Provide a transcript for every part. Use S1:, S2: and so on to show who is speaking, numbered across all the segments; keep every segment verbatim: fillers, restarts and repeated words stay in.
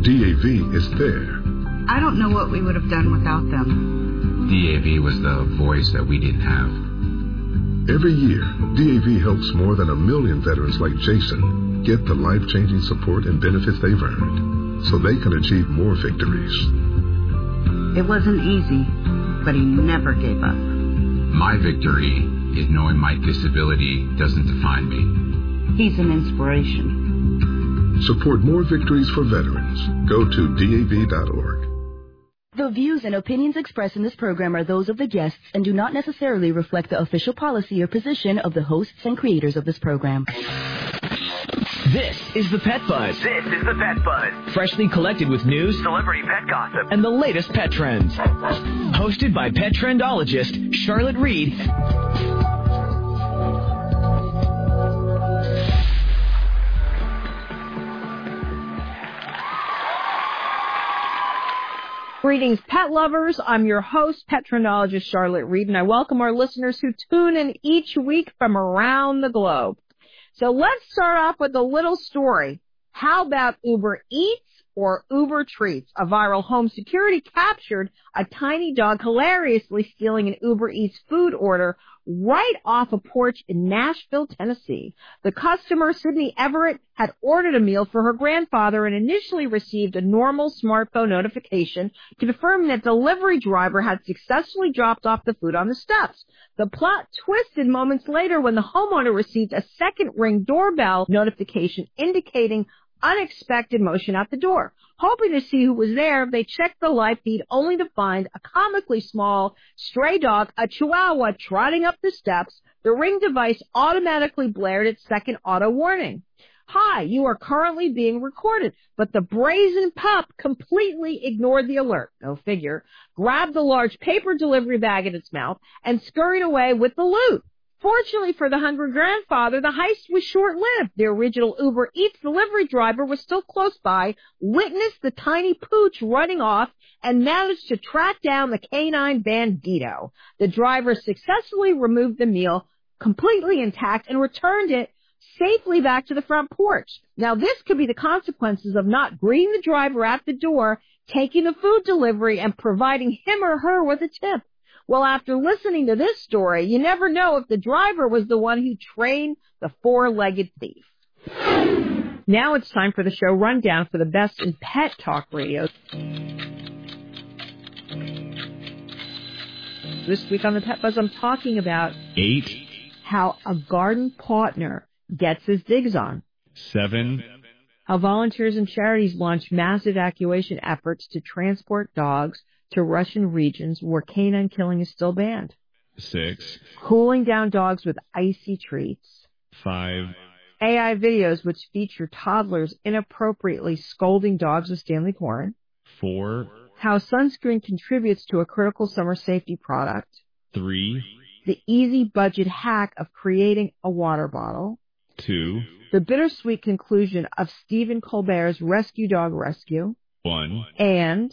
S1: D A V is there.
S2: I don't know what we would have done without them.
S3: D A V was the voice that we didn't have.
S1: Every year, D A V helps more than a million veterans like Jason get the life-changing support and benefits they've earned so they can achieve more victories.
S2: It wasn't easy, but he never gave up.
S3: My victory is knowing my disability doesn't define me.
S2: He's an inspiration.
S1: Support more victories for veterans. Go to D A V dot org.
S4: The views and opinions expressed in this program are those of the guests and do not necessarily reflect the official policy or position of the hosts and creators of this program.
S5: This is the Pet Buzz.
S6: This is the Pet Buzz.
S5: Freshly collected with news,
S6: celebrity pet gossip,
S5: and the latest pet trends. Hosted by pet trendologist Charlotte Reed.
S7: Greetings, pet lovers. I'm your host, pet trendologist Charlotte Reed, and I welcome our listeners who tune in each week from around the globe. So let's start off with a little story. How about Uber Eats or Uber Treats? A viral home security captured a tiny dog hilariously stealing an Uber Eats food order right off a porch in Nashville, Tennessee. The customer, Sydney Everett, had ordered a meal for her grandfather and initially received a normal smartphone notification confirming that the delivery driver had successfully dropped off the food on the steps. The plot twisted moments later when the homeowner received a second ring doorbell notification indicating unexpected motion at the door. Hoping to see who was there, they checked the live feed only to find a comically small stray dog, a chihuahua, trotting up the steps. The Ring device automatically blared its second auto warning. Hi, you are currently being recorded. But the brazen pup completely ignored the alert. Go figure. Grabbed the large paper delivery bag in its mouth and scurried away with the loot. Fortunately for the hungry grandfather, the heist was short-lived. The original Uber Eats delivery driver was still close by, witnessed the tiny pooch running off, and managed to track down the canine bandito. The driver successfully removed the meal completely intact and returned it safely back to the front porch. Now, this could be the consequences of not greeting the driver at the door, taking the food delivery, and providing him or her with a tip. Well, after listening to this story, you never know if the driver was the one who trained the four-legged thief. Now it's time for the show rundown for the best in pet talk radio. This week on the Pet Buzz, I'm talking about
S8: eight,
S7: how a garden partner gets his digs on.
S8: Seven,
S7: how volunteers and charities launch mass evacuation efforts to transport dogs to Russian regions where canine killing is still banned.
S8: Six,
S7: cooling down dogs with icy treats.
S8: Five,
S7: A I videos which feature toddlers inappropriately scolding dogs with Stanley Corn.
S8: Four,
S7: how sunscreen contributes to a critical summer safety product.
S8: Three,
S7: the easy budget hack of creating a water bottle.
S8: Two,
S7: the bittersweet conclusion of Stephen Colbert's Rescue Dog Rescue.
S8: One,
S7: and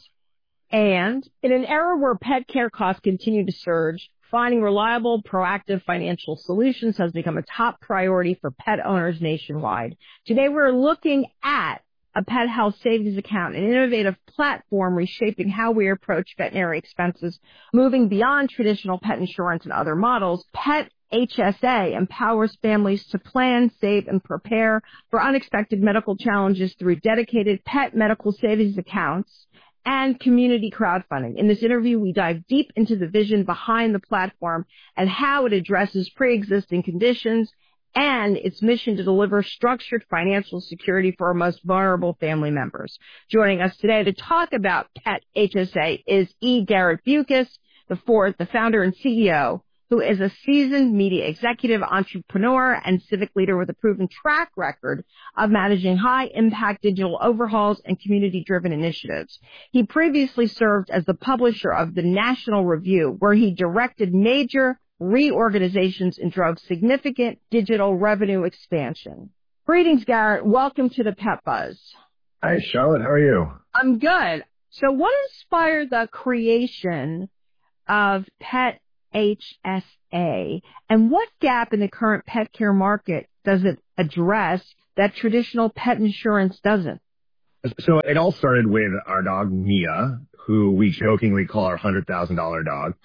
S7: And in an era where pet care costs continue to surge, finding reliable, proactive financial solutions has become a top priority for pet owners nationwide. Today, we're looking at a pet health savings account, an innovative platform reshaping how we approach veterinary expenses, moving beyond traditional pet insurance and other models. Pet H S A empowers families to plan, save, and prepare for unexpected medical challenges through dedicated pet medical savings accounts and community crowdfunding. In this interview, we dive deep into the vision behind the platform and how it addresses pre-existing conditions and its mission to deliver structured financial security for our most vulnerable family members. Joining us today to talk about Pet H S A is E. Garrett Bucas, the fourth, the founder and C E O, who is a seasoned media executive, entrepreneur, and civic leader with a proven track record of managing high-impact digital overhauls and community-driven initiatives. He previously served as the publisher of the National Review, where he directed major reorganizations and drove significant digital revenue expansion. Greetings, Garrett. Welcome to the Pet Buzz.
S9: Hi, Charlotte. How are you?
S7: I'm good. So what inspired the creation of Pet H S A, and what gap in the current pet care market does it address that traditional pet insurance doesn't?
S9: So it all started with our dog, Mia, who we jokingly call our one hundred thousand dollars dog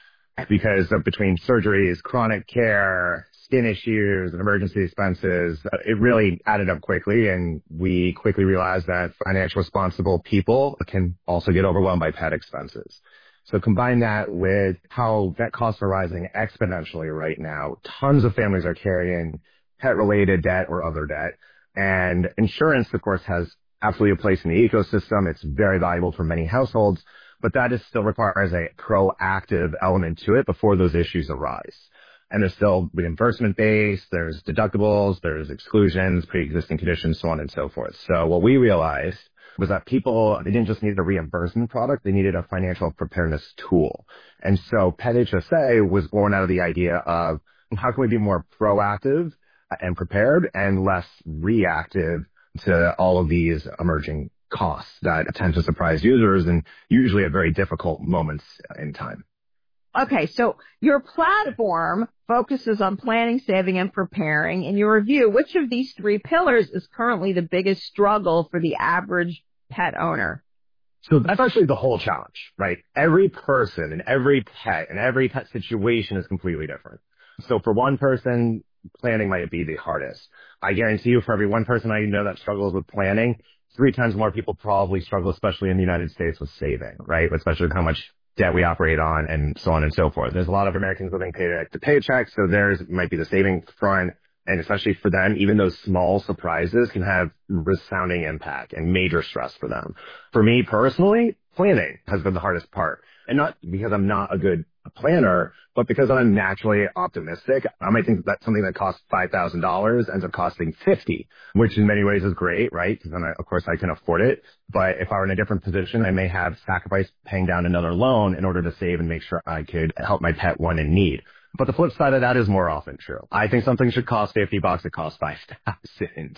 S9: because of between surgeries, chronic care, skin issues, and emergency expenses, it really added up quickly. And we quickly realized that financially responsible people can also get overwhelmed by pet expenses. So combine that with how vet costs are rising exponentially right now. Tons of families are carrying pet-related debt or other debt. And insurance, of course, has absolutely a place in the ecosystem. It's very valuable for many households, but that is still requires a proactive element to it before those issues arise. And there's still reimbursement based, there's deductibles, there's exclusions, pre-existing conditions, so on and so forth. So what we realized was that people, they didn't just need a reimbursement product, they needed a financial preparedness tool. And so Pet H S A was born out of the idea of how can we be more proactive and prepared and less reactive to all of these emerging costs that tend to surprise users and usually at very difficult moments in time.
S7: Okay, so your platform focuses on planning, saving, and preparing. In your review, which of these three pillars is currently the biggest struggle for the average pet owner?
S9: So that's actually the whole challenge, right? Every person and every pet and every pet situation is completely different. So for one person, planning might be the hardest. I guarantee you for every one person I know that struggles with planning, three times more people probably struggle, especially in the United States, with saving, right? Especially with how much debt we operate on and so on and so forth. There's a lot of Americans living paycheck to paycheck, so theirs might be the saving front. And especially for them, even those small surprises can have resounding impact and major stress for them. For me personally, planning has been the hardest part. And not because I'm not a good planner, but because I'm naturally optimistic. I might think that something that costs five thousand dollars ends up costing fifty dollars, which in many ways is great, right? Because then, I, of course, I can afford it. But if I were in a different position, I may have sacrificed paying down another loan in order to save and make sure I could help my pet one in need. But the flip side of that is more often true. I think something should cost fifty bucks. It costs five thousand.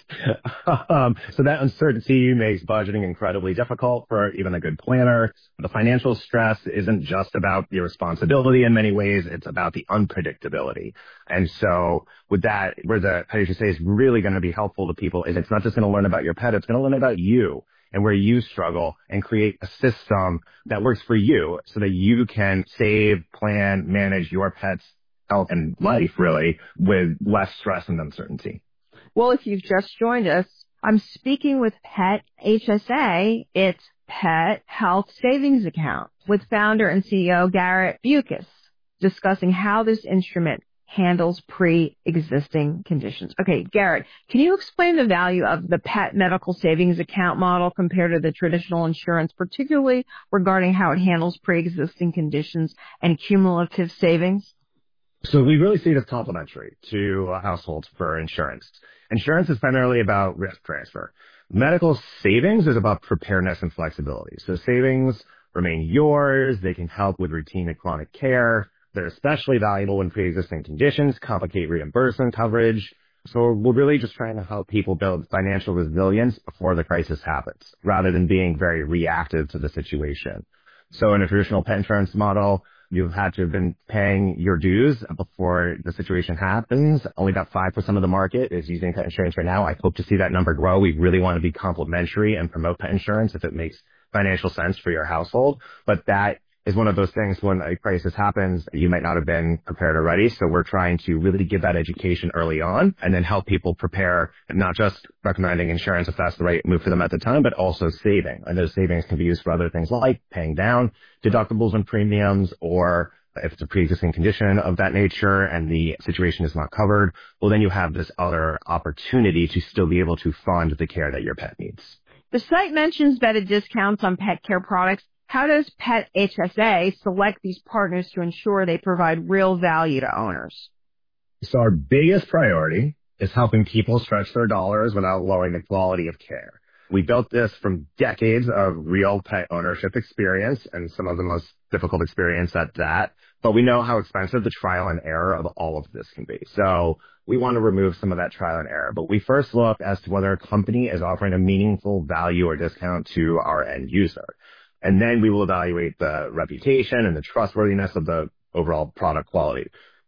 S9: um, so that uncertainty makes budgeting incredibly difficult for even a good planner. The financial stress isn't just about the responsibility in many ways. It's about the unpredictability. And so with that, where the Pet H S A is really going to be helpful to people is it's not just going to learn about your pet. It's going to learn about you and where you struggle and create a system that works for you so that you can save, plan, manage your pet's health and life, really, with less stress and uncertainty.
S7: Well, if you've just joined us, I'm speaking with Pet H S A. It's Pet Health Savings Account with founder and C E O Garrett Bucus, discussing how this instrument handles pre-existing conditions. Okay, Garrett, can you explain the value of the pet medical savings account model compared to the traditional insurance, particularly regarding how it handles pre-existing conditions and cumulative savings?
S9: So we really see it as complementary to households for insurance. Insurance is primarily about risk transfer. Medical savings is about preparedness and flexibility. So savings remain yours. They can help with routine and chronic care. They're especially valuable when pre-existing conditions complicate reimbursement coverage. So we're really just trying to help people build financial resilience before the crisis happens, rather than being very reactive to the situation. So in a traditional pet insurance model, you've had to have been paying your dues before the situation happens. Only about five percent of the market is using pet insurance right now. I hope to see that number grow. We really want to be complementary and promote pet insurance if it makes financial sense for your household. But that is one of those things when a crisis happens, you might not have been prepared already. So we're trying to really give that education early on and then help people prepare, not just recommending insurance if that's the right move for them at the time, but also saving. And those savings can be used for other things like paying down deductibles and premiums, or if it's a pre-existing condition of that nature and the situation is not covered, well, then you have this other opportunity to still be able to fund the care that your pet needs.
S7: The site mentions vetted discounts on pet care products. How does Pet H S A select these partners to ensure they provide real value to owners?
S9: So our biggest priority is helping people stretch their dollars without lowering the quality of care. We built this from decades of real pet ownership experience and some of the most difficult experience at that. But we know how expensive the trial and error of all of this can be. So we want to remove some of that trial and error. But we first look as to whether a company is offering a meaningful value or discount to our end user. And then we will evaluate the reputation and the trustworthiness of the overall product quality.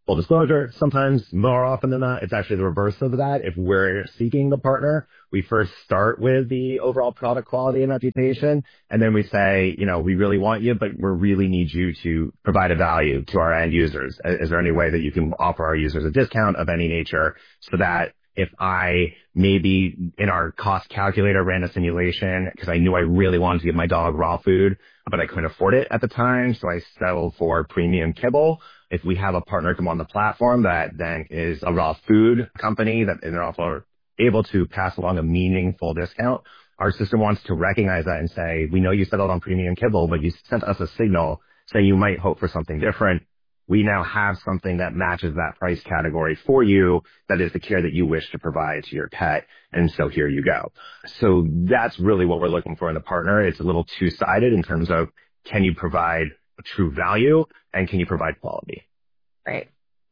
S9: Full disclosure, sometimes, more often than not, it's actually the reverse of that. If we're seeking the partner, we first start with the overall product quality and reputation, and then we say, you know, we really want you, but we really need you to provide a value to our end users. Is there any way that you can offer our users a discount of any nature so that if I maybe in our cost calculator ran a simulation because I knew I really wanted to give my dog raw food, but I couldn't afford it at the time, so I settled for premium kibble. If we have a partner come on the platform that then is a raw food company that and they're also able to pass along a meaningful discount, our system wants to recognize that and say, we know you settled on premium kibble, but you sent us a signal saying you might hope for something different. We now have something that matches that price category for you that is the care that you wish to provide to your pet. And so here you go. So that's really what we're looking for in a partner. It's a little two-sided in terms of can you provide true value and can you provide quality?
S7: Right.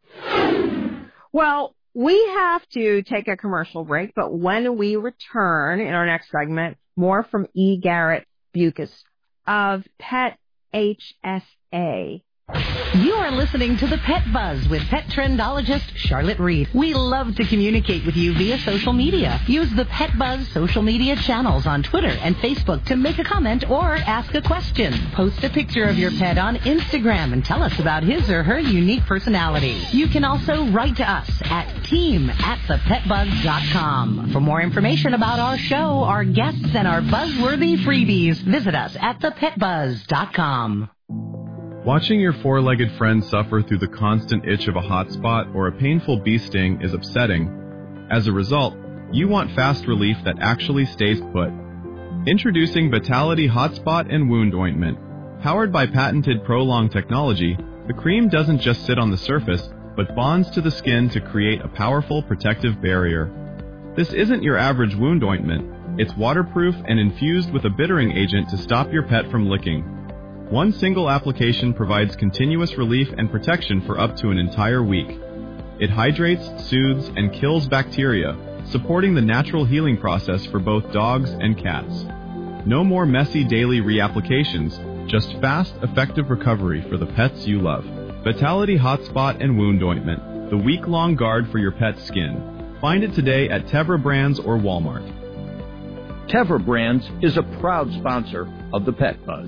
S7: Well, we have to take a commercial break, but when we return in our next segment, more from E. Garrett Bucas of Pet H S A.
S10: You are listening to the Pet Buzz with pet trendologist Charlotte Reed. We love to communicate with you via social media. Use the Pet Buzz social media channels on Twitter and Facebook to make a comment or ask a question. Post a picture of your pet on Instagram and tell us about his or her unique personality. You can also write to us at team at the pet buzz dot com. For more information about our show, our guests, and our buzzworthy freebies, visit us at the pet buzz dot com.
S8: Watching your four-legged friend suffer through the constant itch of a hot spot or a painful bee sting is upsetting. As a result, you want fast relief that actually stays put. Introducing Vitality Hotspot and Wound Ointment. Powered by patented Prolong technology, the cream doesn't just sit on the surface, but bonds to the skin to create a powerful protective barrier. This isn't your average wound ointment. It's waterproof and infused with a bittering agent to stop your pet from licking. One single application provides continuous relief and protection for up to an entire week. It hydrates, soothes, and kills bacteria, supporting the natural healing process for both dogs and cats. No more messy daily reapplications, just fast, effective recovery for the pets you love. Vitality Hotspot and Wound Ointment, the week-long guard for your pet's skin. Find it today at Tevra Brands or Walmart.
S11: Tevra Brands is a proud sponsor of the Pet Buzz.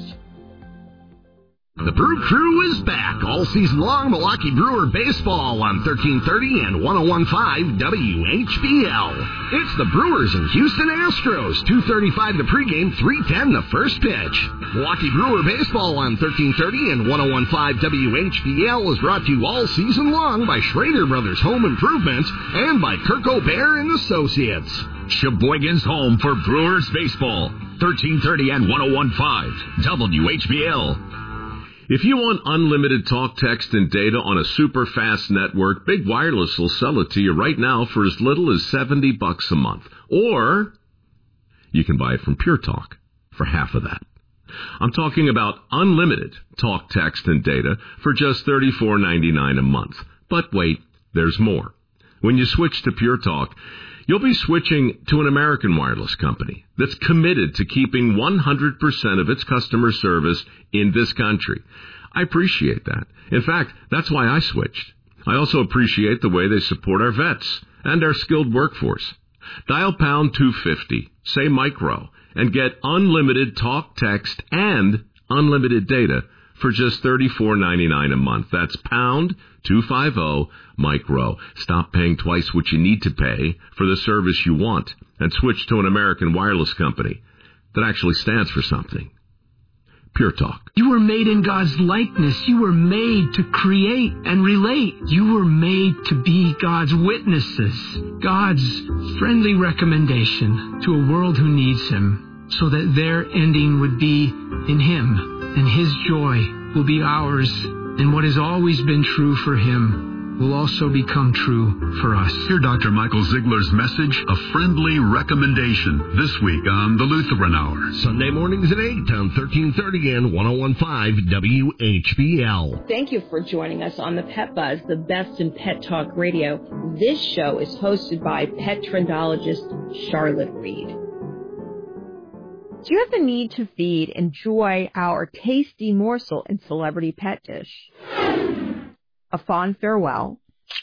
S12: The Brew Crew is back all season long. Milwaukee Brewer baseball on thirteen thirty and one oh one point five W H B L. It's the Brewers and Houston Astros. two thirty-five the pregame, three ten the first pitch. Milwaukee Brewer baseball on thirteen thirty and one oh one point five W H B L is brought to you all season long by Schrader Brothers Home Improvement and by Kirk O'Bear and Associates.
S13: Sheboygan's home for Brewers baseball. thirteen thirty and one oh one point five W H B L.
S14: If you want unlimited talk, text, and data on a super fast network, Big Wireless will sell it to you right now for as little as seventy bucks a month. Or you can buy it from Pure Talk for half of that. I'm talking about unlimited talk, text, and data for just thirty-four ninety-nine a month. But wait, there's more. When you switch to Pure Talk, you'll be switching to an American wireless company that's committed to keeping one hundred percent of its customer service in this country. I appreciate that. In fact, that's why I switched. I also appreciate the way they support our vets and our skilled workforce. Dial pound two fifty, say micro, and get unlimited talk, text, and unlimited data for just thirty-four ninety-nine a month. That's pound two fifty micro. Stop paying twice what you need to pay for the service you want and switch to an American wireless company that actually stands for something. Pure Talk.
S15: You were made in God's likeness. You were made to create and relate. You were made to be God's witnesses, God's friendly recommendation to a world who needs Him, so that their ending would be in Him, and His joy will be ours, and what has always been true for Him will also become true for us.
S16: Hear Doctor Michael Ziegler's message, A Friendly Recommendation, this week on the Lutheran Hour.
S12: Sunday mornings at eight on thirteen thirty and one oh one point five W H B L.
S7: Thank you for joining us on the Pet Buzz, the best in pet talk radio. This show is hosted by pet trendologist Charlotte Reed. Do you have the need to feed? Enjoy our tasty morsel and celebrity pet dish. A Fond Farewell.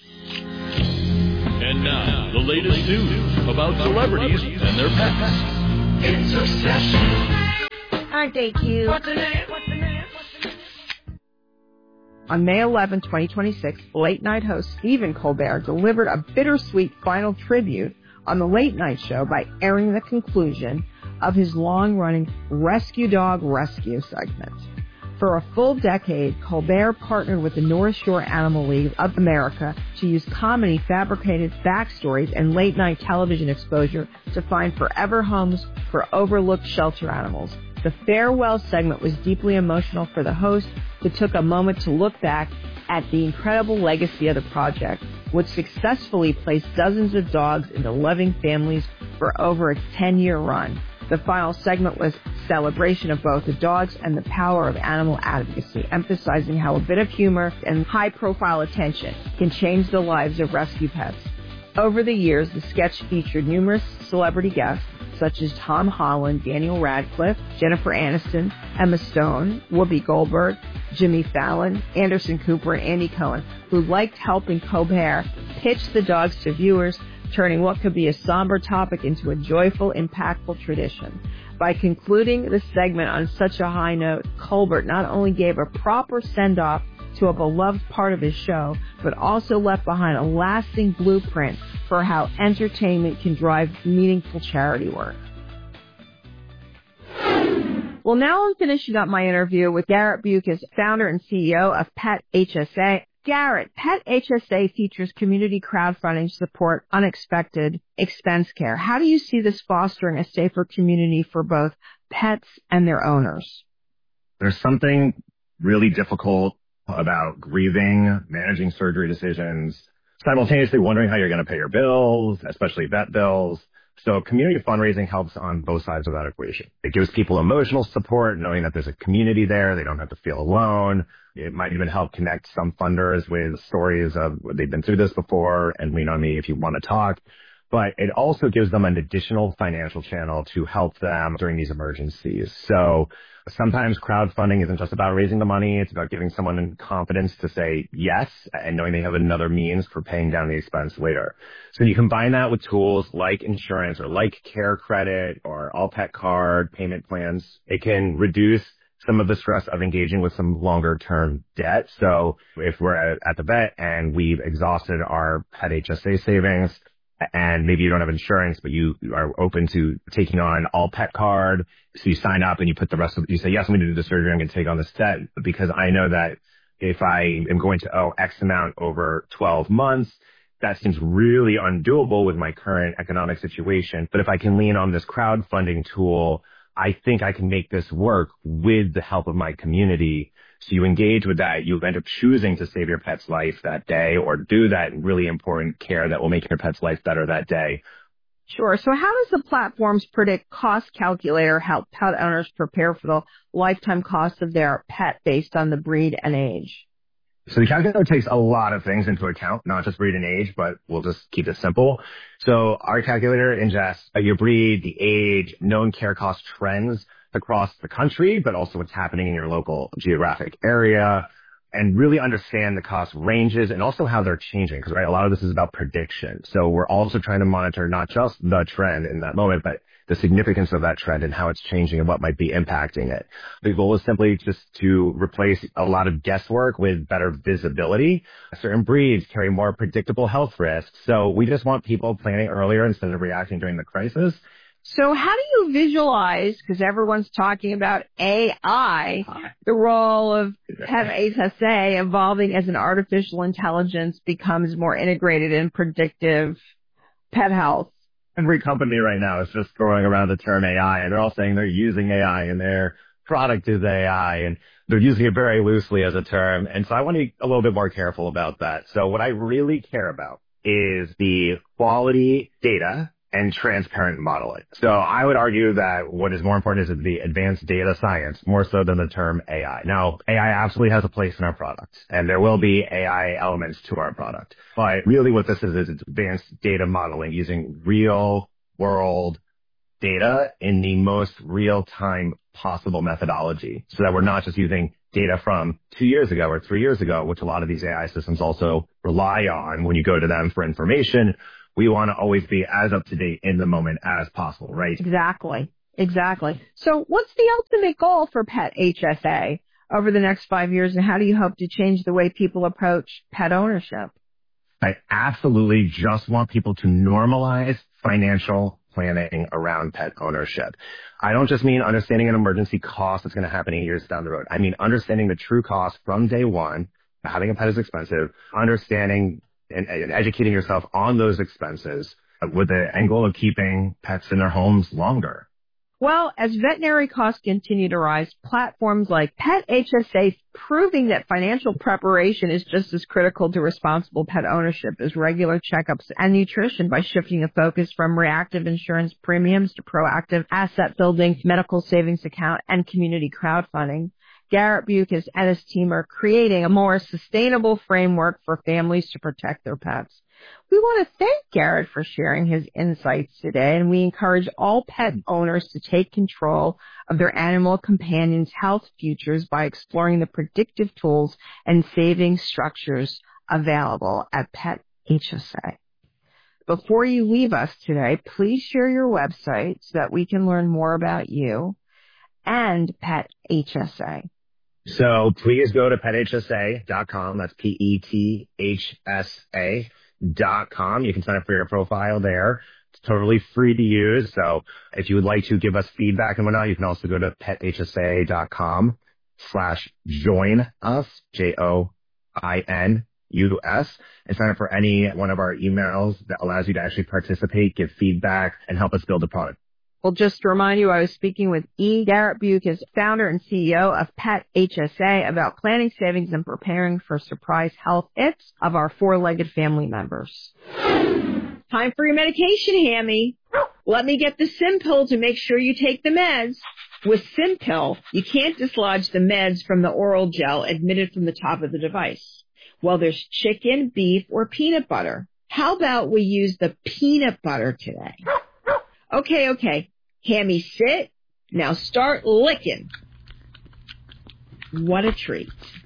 S11: And now, the latest news about celebrities and their pets.
S17: In succession.
S7: Aren't they cute?
S17: What's the name? What's the name? What's the name?
S7: On May eleventh, twenty twenty-six, late-night host Stephen Colbert delivered a bittersweet final tribute on the Late Night Show by airing the conclusion of his long-running Rescue Dog Rescue segment. For a full decade, Colbert partnered with the North Shore Animal League of America to use comedy, fabricated backstories, and late-night television exposure to find forever homes for overlooked shelter animals. The farewell segment was deeply emotional for the host, who took a moment to look back at the incredible legacy of the project, which successfully placed dozens of dogs into loving families for over its ten-year run. The final segment was a celebration of both the dogs and the power of animal advocacy, emphasizing how a bit of humor and high-profile attention can change the lives of rescue pets. Over the years, the sketch featured numerous celebrity guests, such as Tom Holland, Daniel Radcliffe, Jennifer Aniston, Emma Stone, Whoopi Goldberg, Jimmy Fallon, Anderson Cooper, and Andy Cohen, who liked helping Colbert pitch the dogs to viewers, turning what could be a somber topic into a joyful, impactful tradition. By concluding the segment on such a high note, Colbert not only gave a proper send-off to a beloved part of his show, but also left behind a lasting blueprint for how entertainment can drive meaningful charity work. Well, now I'm finishing up my interview with Garrett Bucas, founder and C E O of Pet H S A. Garrett, Pet H S A features community crowdfunding to support unexpected expense care. How do you see this fostering a safer community for both pets and their owners?
S9: There's something really difficult about grieving, managing surgery decisions, simultaneously wondering how you're going to pay your bills, especially vet bills. So community fundraising helps on both sides of that equation. It gives people emotional support, knowing that there's a community there. They don't have to feel alone. It might even help connect some funders with stories of they've been through this before and lean on me if you want to talk. But it also gives them an additional financial channel to help them during these emergencies. So sometimes crowdfunding isn't just about raising the money. It's about giving someone confidence to say yes and knowing they have another means for paying down the expense later. So you combine that with tools like insurance or like Care Credit or All Pet Card payment plans. It can reduce some of the stress of engaging with some longer term debt. So if we're at, at the vet and we've exhausted our Pet H S A savings, and maybe you don't have insurance, but you are open to taking on All Pet Card. So you sign up and you put the rest of, you say, yes, I'm going to do the surgery. I'm going to take on this debt because I know that if I am going to owe X amount over twelve months, that seems really undoable with my current economic situation. But if I can lean on this crowdfunding tool, I think I can make this work with the help of my community. So you engage with that. You end up choosing to save your pet's life that day or do that really important care that will make your pet's life better that day.
S7: Sure. So how does the platform's Predict Cost Calculator help pet owners prepare for the lifetime cost of their pet based on the breed and age?
S9: So the calculator takes a lot of things into account, not just breed and age, but we'll just keep it simple. So our calculator ingests your breed, the age, known care cost trends across the country, but also what's happening in your local geographic area, and really understand the cost ranges and also how they're changing. Because right, a lot of this is about prediction. So we're also trying to monitor not just the trend in that moment, but the significance of that trend and how it's changing and what might be impacting it. The goal is simply just to replace a lot of guesswork with better visibility. Certain breeds carry more predictable health risks. So we just want people planning earlier instead of reacting during the crisis.
S7: So how do you visualize, because everyone's talking about A I, the role of Pet H S A evolving as an artificial intelligence becomes more integrated in predictive pet health?
S9: Every company right now is just throwing around the term A I, and they're all saying they're using A I and their product is A I, and they're using it very loosely as a term. And so I want to be a little bit more careful about that. So what I really care about is the quality data and transparent modeling. So I would argue that what is more important is the advanced data science, more so than the term A I. Now, A I absolutely has a place in our product, and there will be A I elements to our product. But really what this is, is it's advanced data modeling using real world data in the most real time possible methodology, so that we're not just using data from two years ago or three years ago, which a lot of these A I systems also rely on when you go to them for information. We want to always be as up to date in the moment as possible, right?
S7: Exactly. Exactly. So what's the ultimate goal for Pet H S A over the next five years, and how do you hope to change the way people approach pet ownership?
S9: I absolutely just want people to normalize financial planning around pet ownership. I don't just mean understanding an emergency cost that's going to happen eight years down the road. I mean understanding the true cost from day one. Having a pet is expensive. Understanding and, and educating yourself on those expenses with the end goal of keeping pets in their homes longer.
S7: Well, as veterinary costs continue to rise, platforms like Pet H S A proving that financial preparation is just as critical to responsible pet ownership as regular checkups and nutrition by shifting the focus from reactive insurance premiums to proactive asset building, medical savings account, and community crowdfunding. Garrett Bucas and his team are creating a more sustainable framework for families to protect their pets. We want to thank Garrett for sharing his insights today, and we encourage all pet owners to take control of their animal companions' health futures by exploring the predictive tools and savings structures available at Pet H S A. Before you leave us today, please share your website so that we can learn more about you and Pet H S A.
S9: So please go to pet h s a dot com. That's P E T H S A dot com. You can sign up for your profile there. It's totally free to use. So if you would like to give us feedback and whatnot, you can also go to pet h s a dot com slash join us, J O I N U S, and sign up for any one of our emails that allows you to actually participate, give feedback, and help us build a product.
S7: Well, just to remind you, I was speaking with E. Garrett Bucas, founder and C E O of Pet H S A, about planning savings and preparing for surprise health hits of our four-legged family members. Time for your medication, Hammy. Let me get the Simpill to make sure you take the meds. With Simpill, you can't dislodge the meds from the oral gel admitted from the top of the device. Well, there's chicken, beef, or peanut butter. How about we use the peanut butter today? Okay, okay. Hammy, sit. Now start licking. What a treat.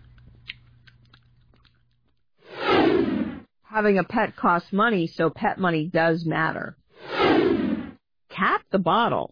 S7: Having a pet costs money, so pet money does matter. Cap the bottle.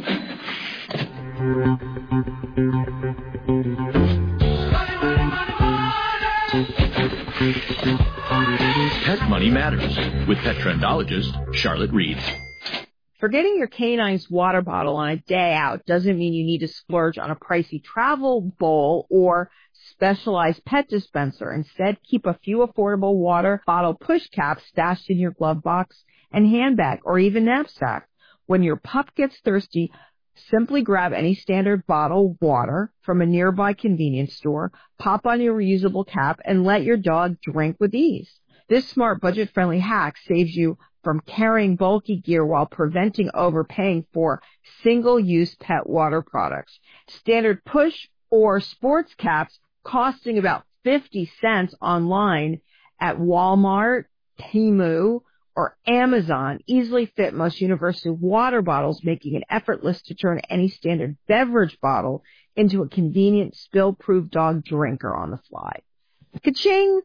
S11: Pet Money Matters with pet trendologist Charlotte Reed.
S7: Forgetting your canine's water bottle on a day out doesn't mean you need to splurge on a pricey travel bowl or specialized pet dispenser. Instead, keep a few affordable water bottle push caps stashed in your glove box and handbag or even knapsack. When your pup gets thirsty, simply grab any standard bottle of water from a nearby convenience store, pop on your reusable cap, and let your dog drink with ease. This smart, budget-friendly hack saves you from carrying bulky gear while preventing overpaying for single-use pet water products. Standard push or sports caps costing about fifty cents online at Walmart, Temu, or Amazon easily fit most university water bottles, making it effortless to turn any standard beverage bottle into a convenient spill-proof dog drinker on the fly. Ka-ching!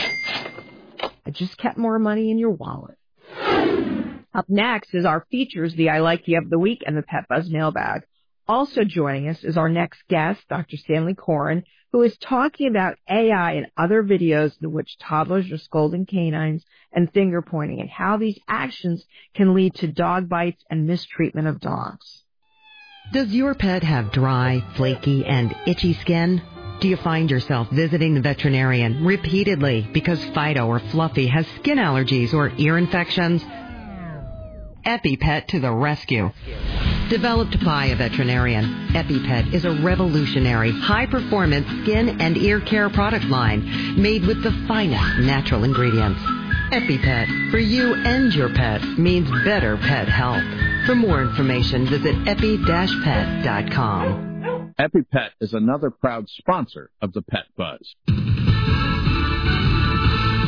S7: I just kept more money in your wallet. Up next is our features, the I Like You of the Week, and the Pet Buzz Mailbag. Also joining us is our next guest, Doctor Stanley Coren, who is talking about A I and other videos in which toddlers are scolding canines and finger pointing, and how these actions can lead to dog bites and mistreatment of dogs.
S10: Does your pet have dry, flaky, and itchy skin? Do you find yourself visiting the veterinarian repeatedly because Fido or Fluffy has skin allergies or ear infections? EpiPet to the rescue. Developed by a veterinarian, EpiPet is a revolutionary, high-performance skin and ear care product line made with the finest natural ingredients. EpiPet, for you and your pet, means better pet health. For more information, visit epi dash pet dot com.
S11: EpiPet is another proud sponsor of the Pet Buzz.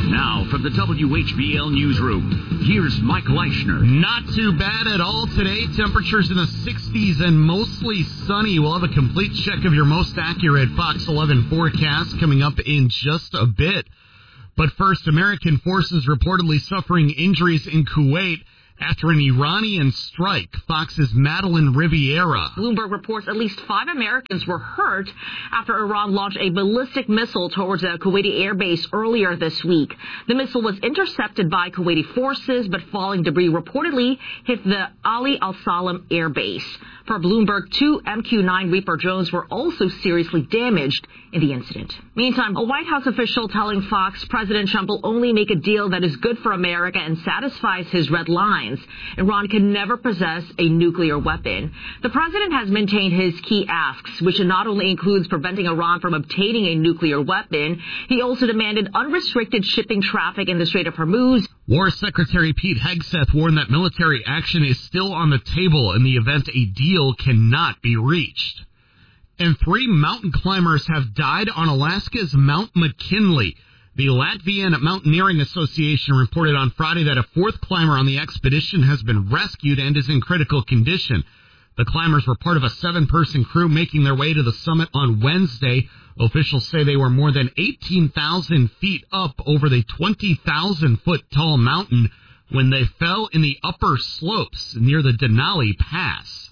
S13: Now, from the W H B L Newsroom, here's Mike Leischner.
S18: Not too bad at all today. Temperatures in the sixties and mostly sunny. We'll have a complete check of your most accurate Fox eleven forecast coming up in just a bit. But first, American forces reportedly suffering injuries in Kuwait after an Iranian strike. Fox's Madeline Riviera.
S19: Bloomberg reports at least five Americans were hurt after Iran launched a ballistic missile towards a Kuwaiti airbase earlier this week. The missile was intercepted by Kuwaiti forces, but falling debris reportedly hit the Ali al-Salam airbase. Per Bloomberg, two M Q nine Reaper drones were also seriously damaged in the incident. Meantime, a White House official telling Fox President Trump will only make a deal that is good for America and satisfies his red lines. Iran can never possess a nuclear weapon. The president has maintained his key asks, which not only includes preventing Iran from obtaining a nuclear weapon, he also demanded unrestricted shipping traffic in the Strait of Hormuz.
S18: War Secretary Pete Hegseth warned that military action is still on the table in the event a deal cannot be reached. And three mountain climbers have died on Alaska's Mount McKinley. The Latvian Mountaineering Association reported on Friday that a fourth climber on the expedition has been rescued and is in critical condition. The climbers were part of a seven-person crew making their way to the summit on Wednesday. Officials say they were more than eighteen thousand feet up over the twenty thousand foot tall mountain when they fell in the upper slopes near the Denali Pass.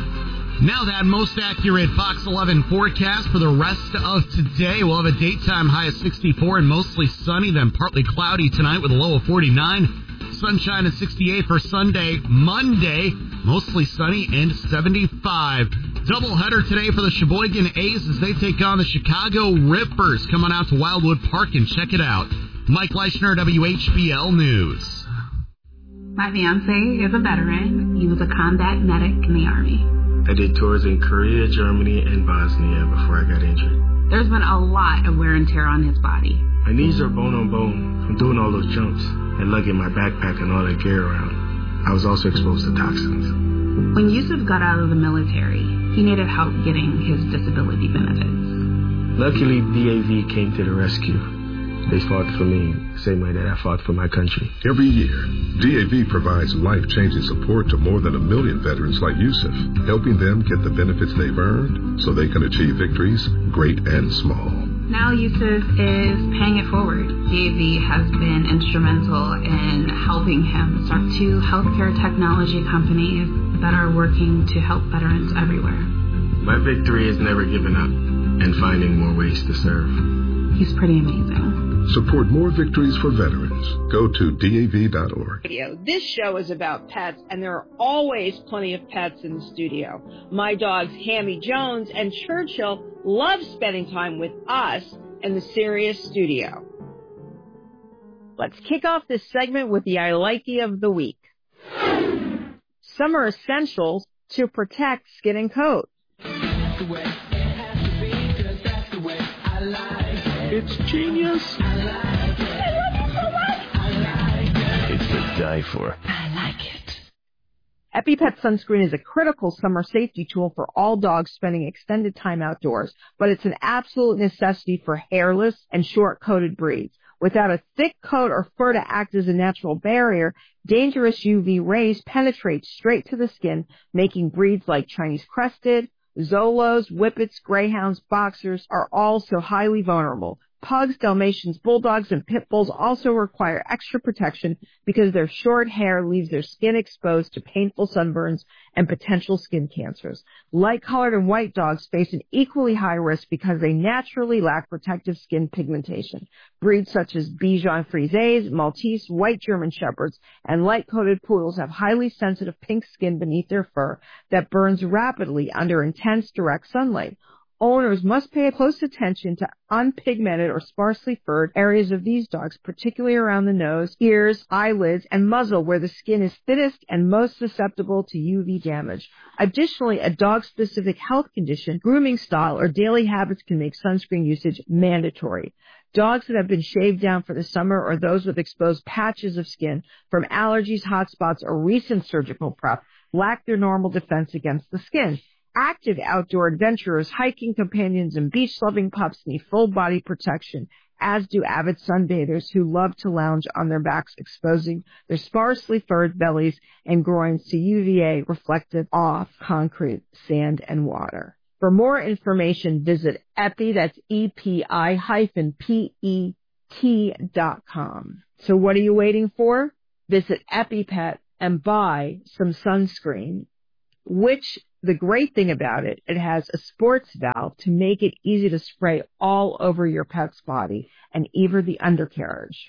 S18: Now that most accurate Fox eleven forecast for the rest of today. We'll have a daytime high of sixty-four and mostly sunny, then partly cloudy tonight with a low of forty-nine. Sunshine at sixty-eight for Sunday. Monday, mostly sunny and seventy-five. Doubleheader today for the Sheboygan A's as they take on the Chicago Rippers. Come on out to Wildwood Park and check it out. Mike Leischner, W H B L News.
S20: My fiancé is a veteran. He was a combat medic in the Army.
S21: I did tours in Korea, Germany, and Bosnia before I got injured.
S20: There's been a lot of wear and tear on his body.
S21: My knees are bone on bone from doing all those jumps and lugging my backpack and all that gear around. I was also exposed to toxins.
S20: When Yusuf got out of the military, he needed help getting his disability benefits.
S21: Luckily, D A V came to the rescue. They fought for me the same way that I fought for my country.
S1: Every year, D A V provides life-changing support to more than a million veterans like Yusuf, helping them get the benefits they've earned so they can achieve victories, great and small.
S20: Now Yusuf is paying it forward. D A V has been instrumental in helping him start two healthcare technology companies that are working to help veterans everywhere.
S21: My victory is never giving up and finding more ways to serve.
S20: He's pretty amazing.
S1: Support more victories for veterans. Go to D A V dot org.
S7: This show is about pets, and there are always plenty of pets in the studio. My dogs, Hammy Jones and Churchill, love spending time with us in the Sirius studio. Let's kick off this segment with the I Likey of the week. Summer essentials to protect skin and coat.
S22: It's genius. I like it. I love it so much. I like it. It's to die for.
S7: I like it. EpiPet sunscreen is a critical summer safety tool for all dogs spending extended time outdoors, but it's an absolute necessity for hairless and short-coated breeds. Without a thick coat or fur to act as a natural barrier, dangerous U V rays penetrate straight to the skin, making breeds like Chinese Crested, Zolos, Whippets, Greyhounds, Boxers are also highly vulnerable. Pugs, Dalmatians, Bulldogs, and Pit Bulls also require extra protection because their short hair leaves their skin exposed to painful sunburns and potential skin cancers. Light-colored and white dogs face an equally high risk because they naturally lack protective skin pigmentation. Breeds such as Bichon Frises, Maltese, White German Shepherds, and light-coated poodles have highly sensitive pink skin beneath their fur that burns rapidly under intense direct sunlight. Owners must pay close attention to unpigmented or sparsely furred areas of these dogs, particularly around the nose, ears, eyelids, and muzzle where the skin is thinnest and most susceptible to U V damage. Additionally, a dog-specific health condition, grooming style, or daily habits can make sunscreen usage mandatory. Dogs that have been shaved down for the summer or those with exposed patches of skin from allergies, hot spots, or recent surgical prep lack their normal defense against the skin. Active outdoor adventurers, hiking companions, and beach-loving pups need full-body protection. as do avid sunbathers who love to lounge on their backs, exposing their sparsely furred bellies and groins to U V A reflected off concrete, sand, and water. For more information, visit Epi, that's E P I hyphen P E T dot com. So what are you waiting for? Visit EpiPet and buy some sunscreen, which the great thing about it, it has a sports valve to make it easy to spray all over your pet's body and even the undercarriage.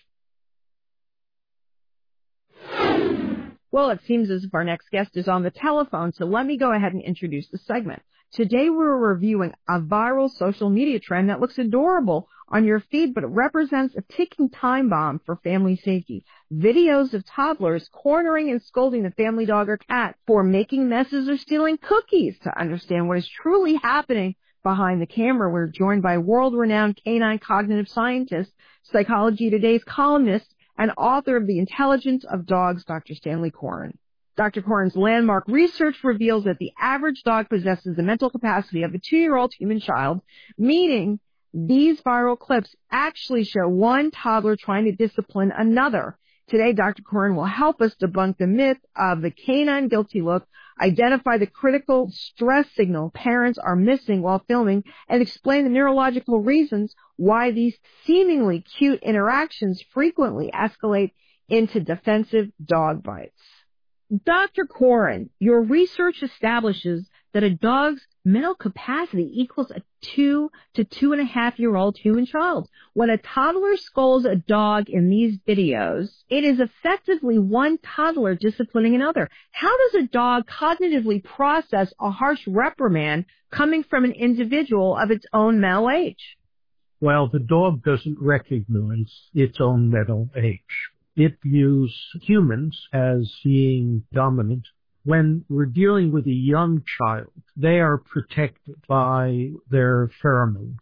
S7: Well, it seems as if our next guest is on the telephone, so let me go ahead and introduce the segment. Today we're reviewing a viral social media trend that looks adorable on your feed, but it represents a ticking time bomb for family safety. Videos of toddlers cornering and scolding the family dog or cat for making messes or stealing cookies. To understand what is truly happening behind the camera, we're joined by world-renowned canine cognitive scientist, Psychology Today's columnist, and author of The Intelligence of Dogs, Doctor Stanley Coren. Doctor Coren's landmark research reveals that the average dog possesses the mental capacity of a two-year-old human child, meaning these viral clips actually show one toddler trying to discipline another. Today, Doctor Coren will help us debunk the myth of the canine guilty look, identify the critical stress signal parents are missing while filming, and explain the neurological reasons why these seemingly cute interactions frequently escalate into defensive dog bites. Doctor Coren, your research establishes that a dog's mental capacity equals a two to two and a half year old human child. When a toddler scolds a dog in these videos, it is effectively one toddler disciplining another. How does a dog cognitively process a harsh reprimand coming from an individual of its own mental age?
S2: Well, the dog doesn't recognize its own mental age. It views humans as being dominant. When we're dealing with a young child, they are protected by their pheromones,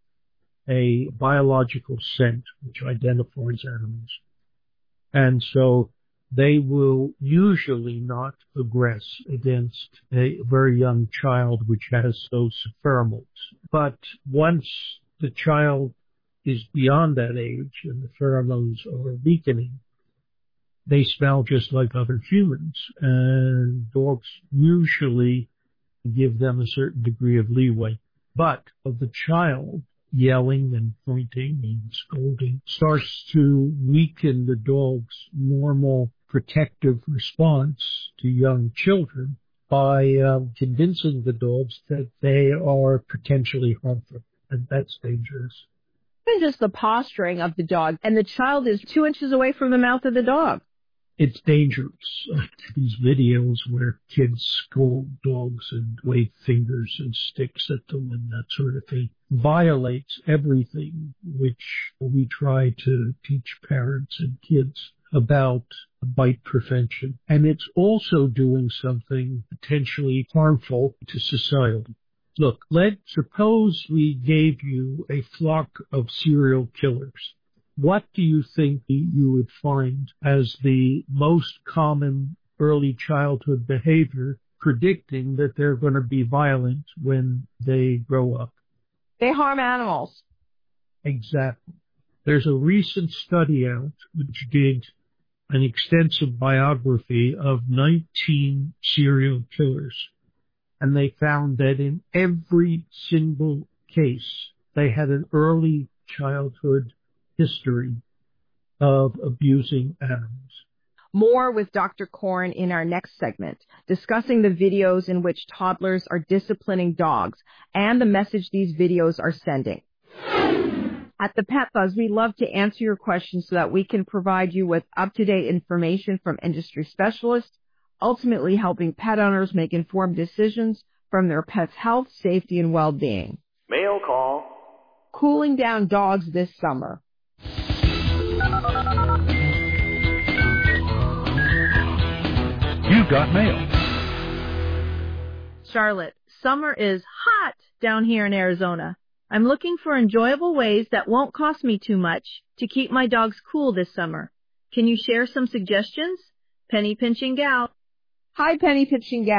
S2: a biological scent which identifies animals. And so they will usually not aggress against a very young child which has those pheromones. But once the child is beyond that age and the pheromones are weakening, they smell just like other humans, and dogs usually give them a certain degree of leeway. But of the child yelling and pointing and scolding starts to weaken the dog's normal protective response to young children by uh, convincing the dogs that they are potentially harmful, and that's dangerous.
S7: Even just the posturing of the dog, and the child is two inches away from the mouth of the dog.
S2: It's dangerous. These videos where kids scold dogs and wave fingers and sticks at them and that sort of thing violates everything which we try to teach parents and kids about bite prevention. And it's also doing something potentially harmful to society. Look, let's suppose we gave you a flock of serial killers. What do you think you would find as the most common early childhood behavior predicting that they're going to be violent when they grow up?
S7: They harm animals.
S2: Exactly. There's a recent study out which did an extensive biography of nineteen serial killers, and they found that in every single case they had an early childhood history of abusing animals.
S7: More with Doctor Coren in our next segment, discussing the videos in which toddlers are disciplining dogs and the message these videos are sending. At the Pet Buzz, we love to answer your questions so that we can provide you with up-to-date information from industry specialists, ultimately helping pet owners make informed decisions from their pet's health, safety, and well-being.
S6: Mail call.
S7: Cooling down dogs this summer.
S11: You got mail.
S3: Charlotte, summer is hot down here in Arizona. I'm looking for enjoyable ways that won't cost me too much to keep my dogs cool this summer. Can you share some suggestions? Penny Pinching Gal.
S7: Hi, Penny Pinching Gal.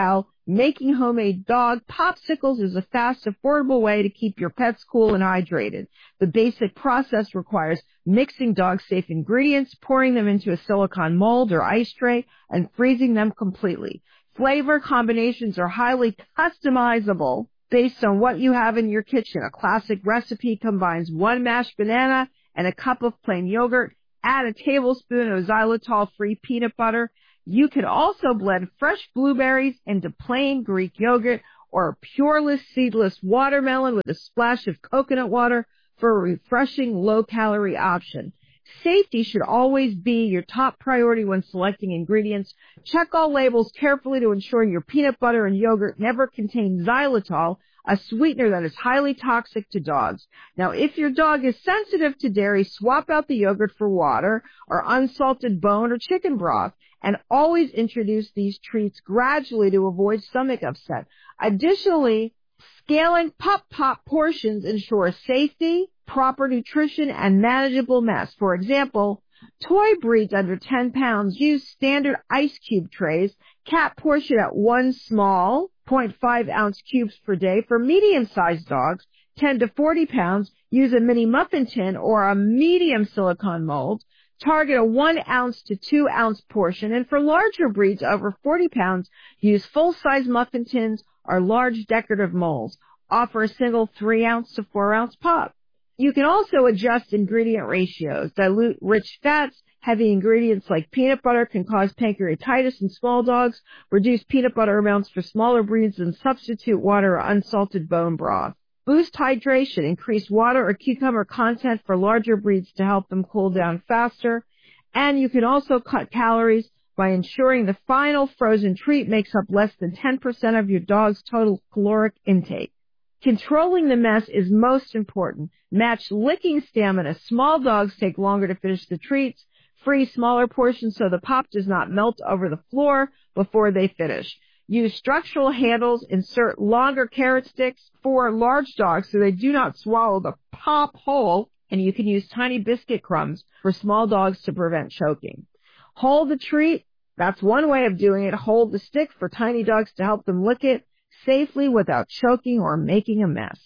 S7: Making homemade dog popsicles is a fast, affordable way to keep your pets cool and hydrated. The basic process requires mixing dog-safe ingredients, pouring them into a silicone mold or ice tray, and freezing them completely. Flavor combinations are highly customizable based on what you have in your kitchen. A classic recipe combines one mashed banana and a cup of plain yogurt. Add a tablespoon of xylitol-free peanut butter. You can also blend fresh blueberries into plain Greek yogurt or pureless seedless watermelon with a splash of coconut water for a refreshing low-calorie option. Safety should always be your top priority when selecting ingredients. Check all labels carefully to ensure your peanut butter and yogurt never contain xylitol, a sweetener that is highly toxic to dogs. Now, if your dog is sensitive to dairy, swap out the yogurt for water or unsalted bone or chicken broth. And always introduce these treats gradually to avoid stomach upset. Additionally, scaling Pup Pop portions ensures safety, proper nutrition, and manageable mess. For example, toy breeds under ten pounds use standard ice cube trays. Cat portion at one small, zero point five ounce cubes per day. For medium-sized dogs, ten to forty pounds, use a mini muffin tin or a medium silicone mold. Target a one ounce to two ounce portion, and for larger breeds over forty pounds, use full-size muffin tins or large decorative molds. Offer a single three ounce to four ounce pop. You can also adjust ingredient ratios. Dilute rich fats. Heavy ingredients like peanut butter can cause pancreatitis in small dogs. Reduce peanut butter amounts for smaller breeds and substitute water or unsalted bone broth. Boost hydration. Increase water or cucumber content for larger breeds to help them cool down faster. And you can also cut calories by ensuring the final frozen treat makes up less than ten percent of your dog's total caloric intake. Controlling the mess is most important. Match licking stamina. Small dogs take longer to finish the treats. Freeze smaller portions so the pop does not melt over the floor before they finish. Use structural handles. Insert longer carrot sticks for large dogs so they do not swallow the pop whole. And you can use tiny biscuit crumbs for small dogs to prevent choking. Hold the treat. That's one way of doing it. Hold the stick for tiny dogs to help them lick it safely without choking or making a mess.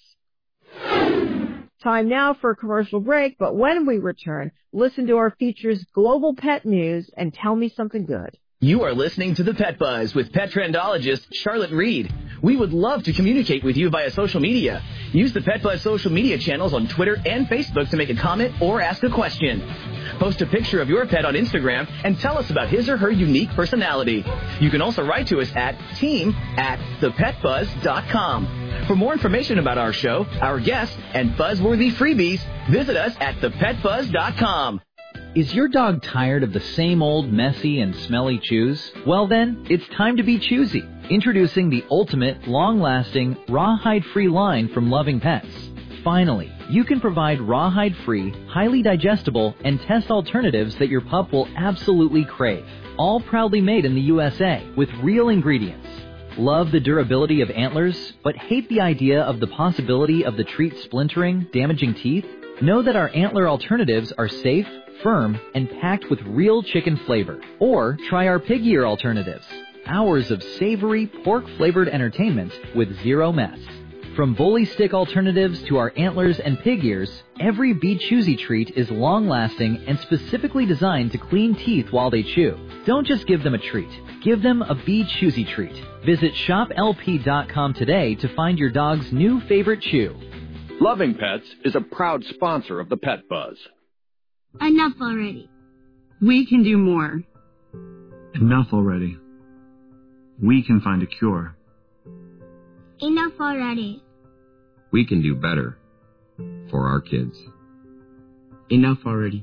S7: Time now for a commercial break, but when we return, listen to our features Global Pet News and Tell Me Something Good.
S4: You are listening to The Pet Buzz with pet trendologist Charlotte Reed. We would love to communicate with you via social media. Use the Pet Buzz social media channels on Twitter and Facebook to make a comment or ask a question. Post a picture of your pet on Instagram and tell us about his or her unique personality. You can also write to us at team at the pet buzz dot com. For more information about our show, our guests, and buzzworthy freebies, visit us at the pet buzz dot com.
S5: Is your dog tired of the same old messy and smelly chews? Well then, it's time to be choosy. Introducing the ultimate, long-lasting, rawhide-free line from Loving Pets. Finally, you can provide rawhide-free, highly digestible, and test alternatives that your pup will absolutely crave. All proudly made in the U S A with real ingredients. Love the durability of antlers, but hate the idea of the possibility of the treat splintering, damaging teeth? Know that our antler alternatives are safe, firm, and packed with real chicken flavor. Or try our pig ear alternatives. Hours of savory, pork-flavored entertainment with zero mess. From bully stick alternatives to our antlers and pig ears, every Be Choosy treat is long-lasting and specifically designed to clean teeth while they chew. Don't just give them a treat. Give them a Be Choosy treat. Visit shop L P dot com today to find your dog's new favorite chew.
S11: Loving Pets is a proud sponsor of the Pet Buzz.
S23: Enough already.
S24: We can do more.
S21: Enough already. We can find a cure.
S23: Enough already.
S25: We can do better for our kids.
S21: Enough already.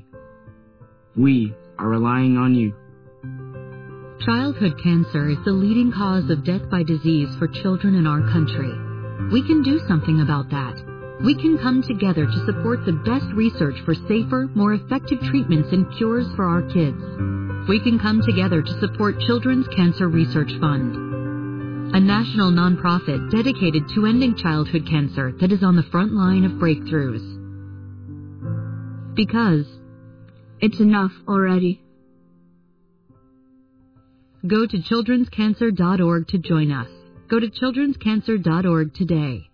S21: We are relying on you.
S26: Childhood cancer is the leading cause of death by disease for children in our country. We can do something about that. We can come together to support the best research for safer, more effective treatments and cures for our kids. We can come together to support Children's Cancer Research Fund, a national nonprofit dedicated to ending childhood cancer that is on the front line of breakthroughs. Because
S23: it's enough already.
S26: Go to children's cancer dot org to join us. Go to children's cancer dot org today.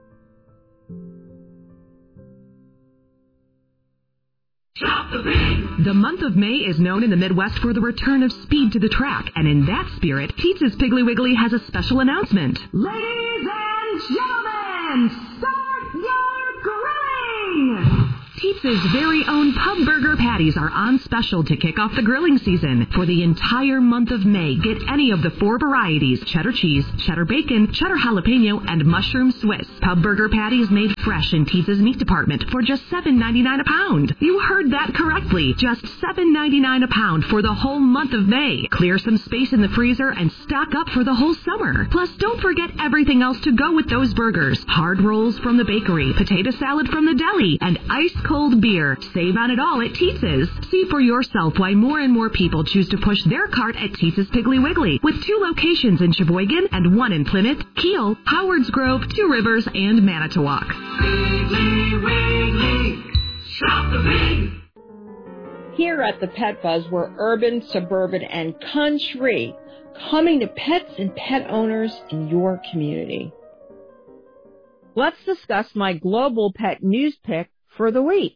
S8: The month of May is known in the Midwest for the return of speed to the track, and in that spirit, Teetz's Piggly Wiggly has a special announcement. Ladies and gentlemen, start your grilling! Teetz's very own pub burger patties are on special to kick off the grilling season. For the entire month of May, get any of the four varieties: cheddar cheese, cheddar bacon, cheddar jalapeno, and mushroom Swiss. Pub burger patties made fresh in Teetz's meat department for just seven ninety-nine a pound. You heard that correctly. Just seven ninety-nine a pound for the whole month of May. Clear some space in the freezer and stock up for the whole summer. Plus, don't forget everything else to go with those burgers. Hard rolls from the bakery, potato salad from the deli, and ice cold beer. Save on it all at Teetz's. See for yourself why more and more people choose to push their cart at Teetz's Piggly Wiggly, with two locations in Sheboygan and one in Plymouth, Kiel, Howards Grove, Two Rivers, and Manitowoc.
S7: Piggly Wiggly, shop the pig. Here at the Pet Buzz, we're urban, suburban, and country, coming to pets and pet owners in your community. Let's discuss my global pet news pick for the week.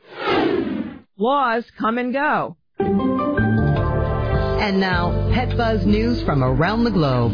S7: Laws come and go.
S10: And now, Pet Buzz news from around the globe.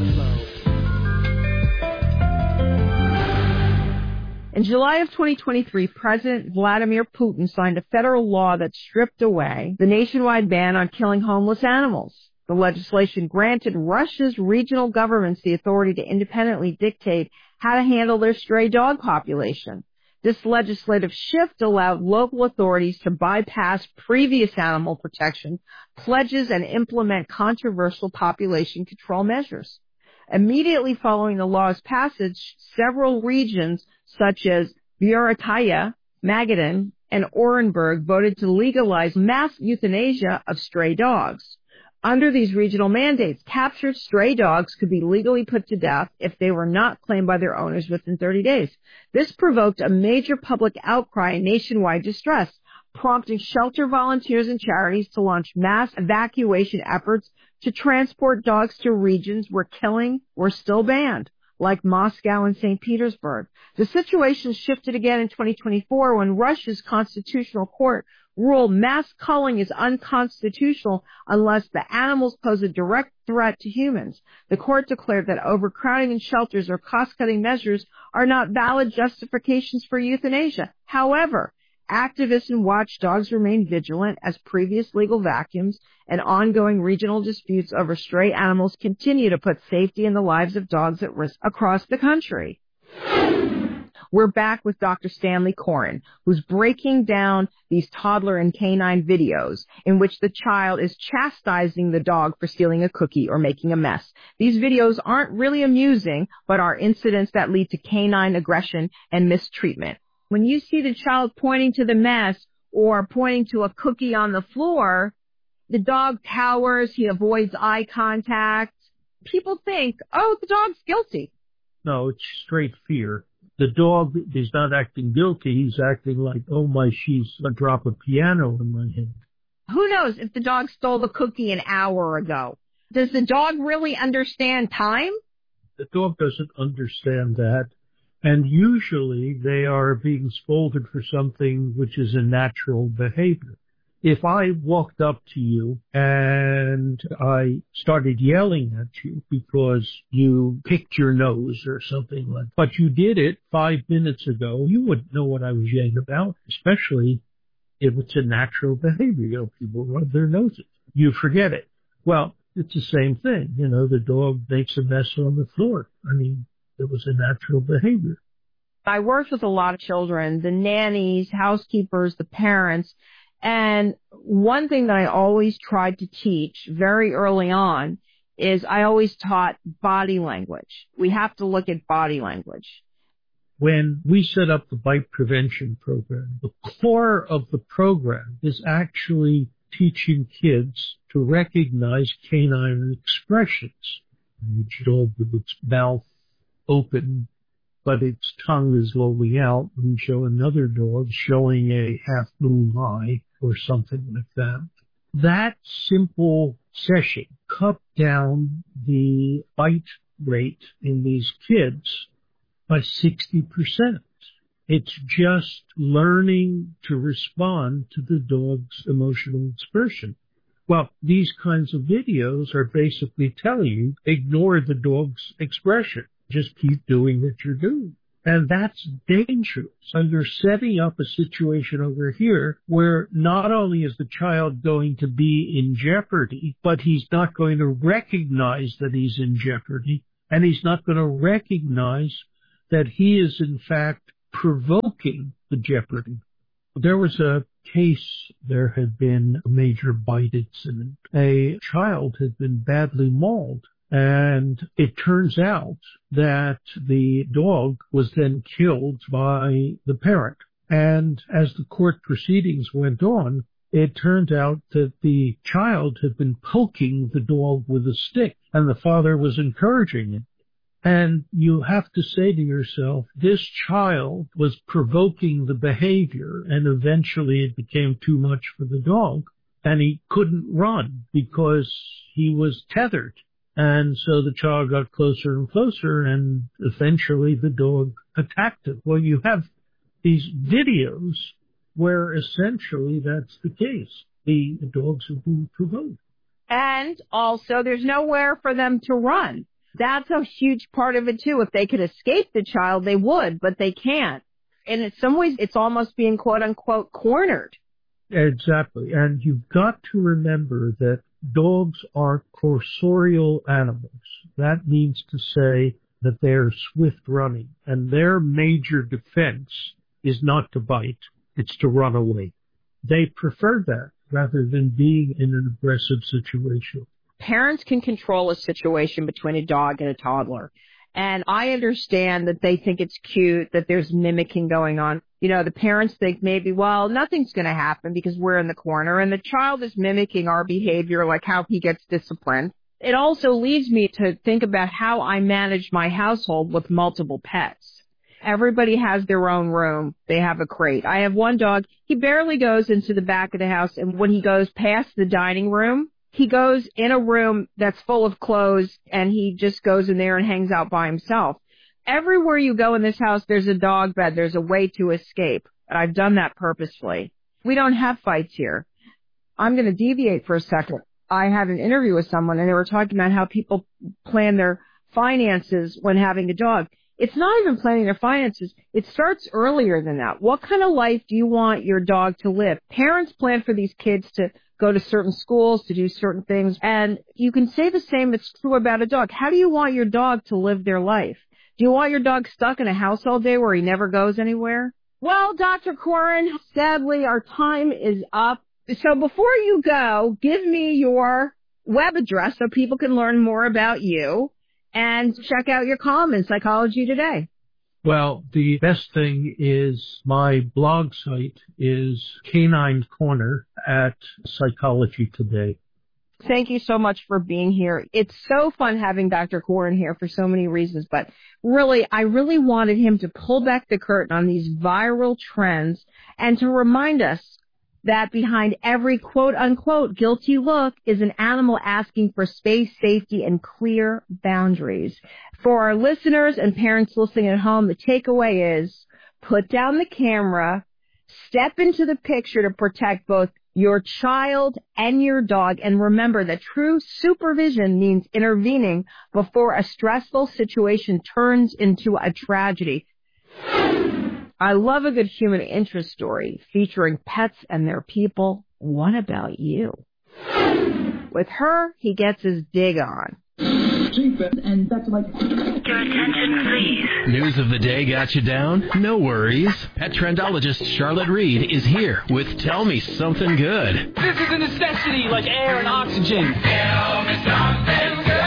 S7: In July of twenty twenty-three, President Vladimir Putin signed a federal law that stripped away the nationwide ban on killing homeless animals. The legislation granted Russia's regional governments the authority to independently dictate how to handle their stray dog population. This legislative shift allowed local authorities to bypass previous animal protection pledges and implement controversial population control measures. Immediately following the law's passage, several regions such as Buryatia, Magadan, and Orenburg voted to legalize mass euthanasia of stray dogs. Under these regional mandates, captured stray dogs could be legally put to death if they were not claimed by their owners within thirty days. This provoked a major public outcry and nationwide distress, prompting shelter volunteers and charities to launch mass evacuation efforts to transport dogs to regions where killing were still banned, like Moscow and Saint Petersburg. The situation shifted again in twenty twenty-four when Russia's constitutional court ruled mass culling is unconstitutional unless the animals pose a direct threat to humans. The court declared that overcrowding in shelters or cost-cutting measures are not valid justifications for euthanasia. However, activists and watchdogs remain vigilant as previous legal vacuums and ongoing regional disputes over stray animals continue to put safety and the lives of dogs at risk across the country. We're back with Doctor Stanley Coren, who's breaking down these toddler and canine videos in which the child is chastising the dog for stealing a cookie or making a mess. These videos aren't really amusing, but are incidents that lead to canine aggression and mistreatment. When you see the child pointing to the mess or pointing to a cookie on the floor, the dog cowers, he avoids eye contact. People think, oh, the dog's guilty.
S2: No, it's straight fear. The dog is not acting guilty. He's acting like, oh my, she's a drop of piano in my hand.
S7: Who knows if the dog stole the cookie an hour ago? Does the dog really understand time?
S2: The dog doesn't understand that. And usually they are being scolded for something which is a natural behavior. If I walked up to you and I started yelling at you because you picked your nose or something like that, but you did it five minutes ago, you wouldn't know what I was yelling about, especially if it's a natural behavior. You know, people rub their noses. You forget it. Well, it's the same thing. You know, the dog makes a mess on the floor. I mean, it was a natural behavior.
S7: I worked with a lot of children, the nannies, housekeepers, the parents. And one thing that I always tried to teach very early on is I always taught body language. We have to look at body language.
S2: When we set up the bite prevention program, the core of the program is actually teaching kids to recognize canine expressions. Each dog with its mouth open, but its tongue is lolling out. We show another dog showing a half-moon eye or something like that. That simple session cut down the bite rate in these kids by sixty percent. It's just learning to respond to the dog's emotional expression. Well, these kinds of videos are basically telling you, ignore the dog's expression. Just keep doing what you're doing. And that's dangerous. And you're setting up a situation over here where not only is the child going to be in jeopardy, but he's not going to recognize that he's in jeopardy, and he's not going to recognize that he is, in fact, provoking the jeopardy. There was a case, there had been a major bite incident. A child had been badly mauled. And it turns out that the dog was then killed by the parent. And as the court proceedings went on, it turned out that the child had been poking the dog with a stick, and the father was encouraging it. And you have to say to yourself, this child was provoking the behavior, and eventually it became too much for the dog, and he couldn't run because he was tethered. And so the child got closer and closer, and eventually the dog attacked it. Well, you have these videos where essentially that's the case. The, the dogs are being provoked.
S7: And also, there's nowhere for them to run. That's a huge part of it, too. If they could escape the child, they would, but they can't. And in some ways, it's almost being, quote-unquote, cornered.
S2: Exactly. And you've got to remember that dogs are cursorial animals. That means to say that they're swift running, and their major defense is not to bite, it's to run away. They prefer that rather than being in an aggressive situation.
S7: Parents can control a situation between a dog and a toddler. And I understand that they think it's cute, that there's mimicking going on. You know, the parents think maybe, well, nothing's going to happen because we're in the corner, and the child is mimicking our behavior, like how he gets disciplined. It also leads me to think about how I manage my household with multiple pets. Everybody has their own room. They have a crate. I have one dog. He barely goes into the back of the house, and when he goes past the dining room, he goes in a room that's full of clothes, and he just goes in there and hangs out by himself. Everywhere you go in this house, there's a dog bed. There's a way to escape. And I've done that purposefully. We don't have fights here. I'm going to deviate for a second. I had an interview with someone, and they were talking about how people plan their finances when having a dog. It's not even planning their finances. It starts earlier than that. What kind of life do you want your dog to live? Parents plan for these kids to go to certain schools, to do certain things. And you can say the same is true about a dog. How do you want your dog to live their life? Do you want your dog stuck in a house all day where he never goes anywhere? Well, Doctor Koren, sadly, our time is up. So before you go, give me your web address so people can learn more about you and check out your column in Psychology Today.
S2: Well, the best thing is my blog site is Canine Corner at Psychology Today.
S7: Thank you so much for being here. It's so fun having Doctor Koren here for so many reasons, but really, I really wanted him to pull back the curtain on these viral trends and to remind us that behind every quote-unquote guilty look is an animal asking for space, safety, and clear boundaries. For our listeners and parents listening at home, the takeaway is put down the camera, step into the picture to protect both your child and your dog, and remember that true supervision means intervening before a stressful situation turns into a tragedy. I love a good human interest story featuring pets and their people. What about you? With her, he gets his dig on.
S6: And that's like... Your attention, please.
S9: News of the day got you down? No worries. Pet trendologist Charlotte Reed is here with Tell Me Something Good.
S12: This is a necessity like air and oxygen. Tell me something good.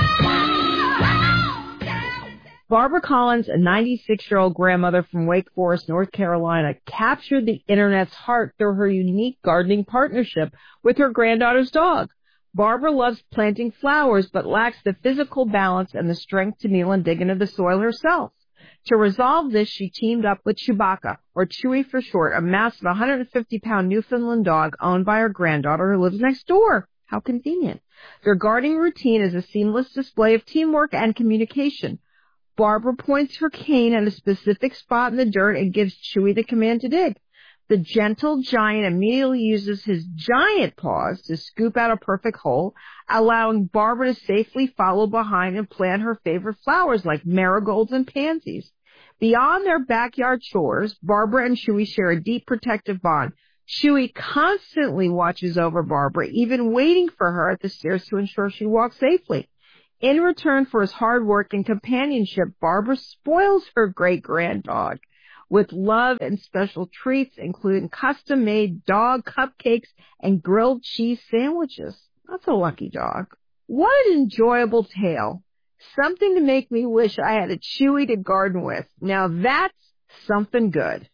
S7: Barbara Collins, a ninety-six-year-old grandmother from Wake Forest, North Carolina, captured the Internet's heart through her unique gardening partnership with her granddaughter's dog. Barbara loves planting flowers but lacks the physical balance and the strength to kneel and dig into the soil herself. To resolve this, she teamed up with Chewbacca, or Chewy for short, a massive one hundred fifty pound Newfoundland dog owned by her granddaughter who lives next door. How convenient. Their guarding routine is a seamless display of teamwork and communication. Barbara points her cane at a specific spot in the dirt and gives Chewy the command to dig. The gentle giant immediately uses his giant paws to scoop out a perfect hole, allowing Barbara to safely follow behind and plant her favorite flowers like marigolds and pansies. Beyond their backyard chores, Barbara and Chewy share a deep protective bond. Chewy constantly watches over Barbara, even waiting for her at the stairs to ensure she walks safely. In return for his hard work and companionship, Barbara spoils her great-grand dog with love and special treats, including custom-made dog cupcakes and grilled cheese sandwiches. That's a lucky dog. What an enjoyable tale. Something to make me wish I had a Chewy to garden with. Now that's something good.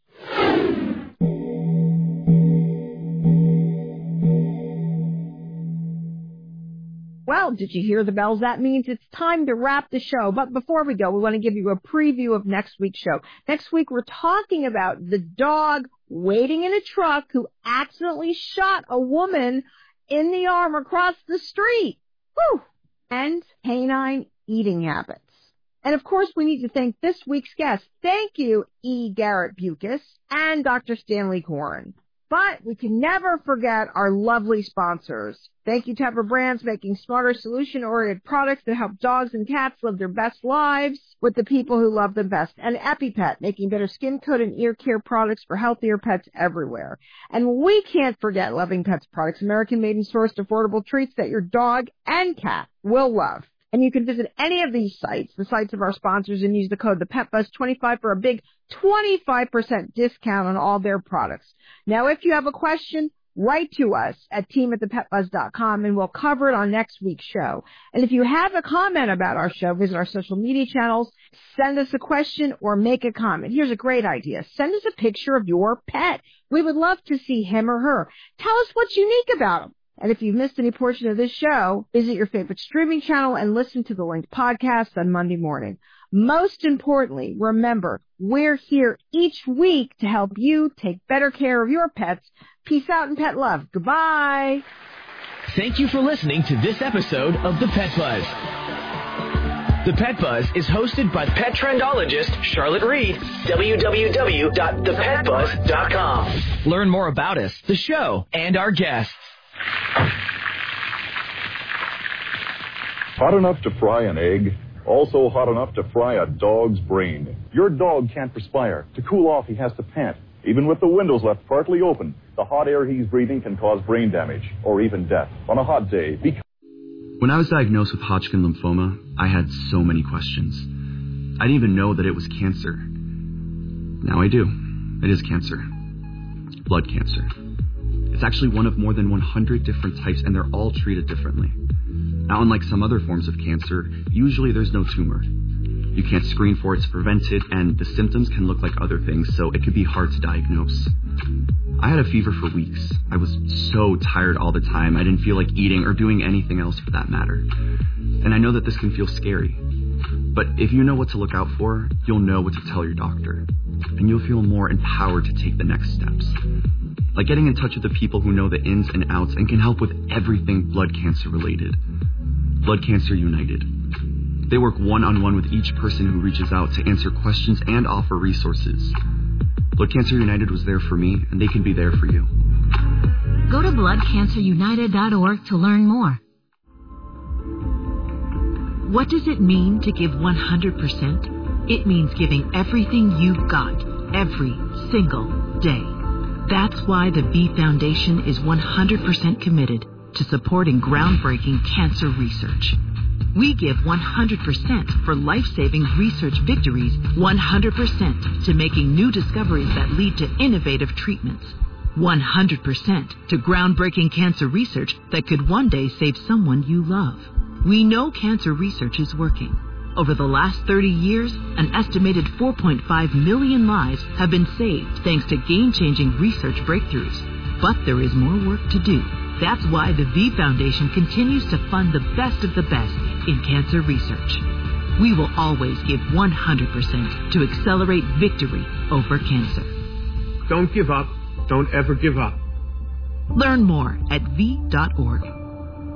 S7: Well, did you hear the bells? That means it's time to wrap the show. But before we go, we want to give you a preview of next week's show. Next week, we're talking about the dog waiting in a truck who accidentally shot a woman in the arm across the street. Whew! And canine eating habits. And, of course, we need to thank this week's guests. Thank you, E. Garrett Bucas and Doctor Stanley Coren. But we can never forget our lovely sponsors. Thank you, Tevra Brands, making smarter, solution-oriented products that help dogs and cats live their best lives with the people who love them best. And EpiPet, making better skin, coat, and ear care products for healthier pets everywhere. And we can't forget Loving Pets products, American-made and sourced affordable treats that your dog and cat will love. And you can visit any of these sites, the sites of our sponsors, and use the code the Pet Buzz twenty-five for a big twenty-five percent discount on all their products. Now, if you have a question, write to us at team at the pet buzz dot com, and we'll cover it on next week's show. And if you have a comment about our show, visit our social media channels, send us a question, or make a comment. Here's a great idea. Send us a picture of your pet. We would love to see him or her. Tell us what's unique about him. And if you've missed any portion of this show, visit your favorite streaming channel and listen to the linked podcast on Monday morning. Most importantly, remember, we're here each week to help you take better care of your pets. Peace out and pet love. Goodbye.
S4: Thank you for listening to this episode of The Pet Buzz. The Pet Buzz is hosted by pet trendologist Charlotte Reed. w w w dot the pet buzz dot com. Learn more about us, the show, and our guests.
S13: Hot enough to fry an egg, also hot enough to fry a dog's brain. Your dog can't perspire. To cool off, he has to pant. Even with the windows left partly open, the hot air he's breathing can cause brain damage or even death on a hot day. Because
S14: when I was diagnosed with Hodgkin lymphoma, I had so many questions. I didn't even know that it was cancer. Now I do. It is cancer. Blood cancer. It's actually one of more than one hundred different types, and they're all treated differently. Now, unlike some other forms of cancer, usually there's no tumor. You can't screen for it to prevent it, and the symptoms can look like other things, so it can be hard to diagnose. I had a fever for weeks. I was so tired all the time, I didn't feel like eating or doing anything else for that matter. And I know that this can feel scary. But if you know what to look out for, you'll know what to tell your doctor. And you'll feel more empowered to take the next steps. Like getting in touch with the people who know the ins and outs and can help with everything blood cancer related. Blood Cancer United. They work one-on-one with each person who reaches out to answer questions and offer resources. Blood Cancer United was there for me, and they can be there for you.
S26: Go to blood cancer united dot org to learn more. What does it mean to give one hundred percent? It means giving everything you've got, every single day. That's why the V Foundation is one hundred percent committed to supporting groundbreaking cancer research. We give one hundred percent for life-saving research victories, one hundred percent to making new discoveries that lead to innovative treatments, one hundred percent to groundbreaking cancer research that could one day save someone you love. We know cancer research is working. Over the last thirty years, an estimated four point five million lives have been saved thanks to game-changing research breakthroughs. But there is more work to do. That's why the V Foundation continues to fund the best of the best in cancer research. We will always give one hundred percent to accelerate victory over cancer.
S15: Don't give up. Don't ever give up.
S26: Learn more at V dot org.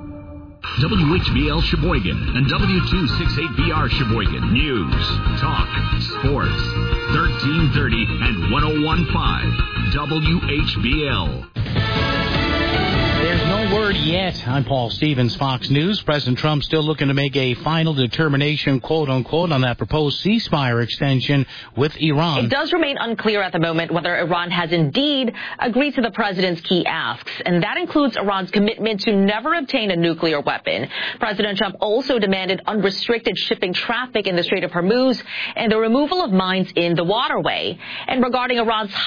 S15: W H B L Sheboygan and W two sixty-eight B R Sheboygan. News, talk, sports. thirteen thirty and ten fifteen W H B L.
S16: There's no word yet. I'm Paul Stevens, Fox News. President Trump still looking to make a final determination, quote unquote, on that proposed ceasefire extension with Iran.
S17: It does remain unclear at the moment whether Iran has indeed agreed to the president's key asks, and that includes Iran's commitment to never obtain a nuclear weapon. President Trump also demanded unrestricted shipping traffic in the Strait of Hormuz and the removal of mines in the waterway. And regarding Iran's